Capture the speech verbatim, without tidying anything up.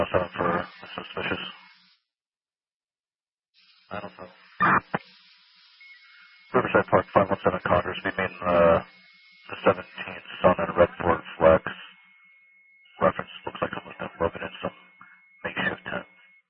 seven for suspicious. I don't know. Riverside Park five one seven Congress, we mean uh, the seventeenth Sun and Redford Flex reference.